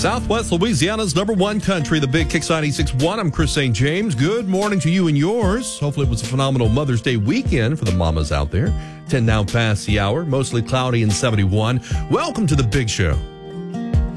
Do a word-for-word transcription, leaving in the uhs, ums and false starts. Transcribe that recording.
Southwest Louisiana's number one country, the Big Kicks ninety-six point one. I'm Chris Saint James. Good morning to you and yours. Hopefully it was a phenomenal Mother's Day weekend for the mamas out there. ten now past the hour, mostly cloudy and seventy-one. Welcome to the Big Show.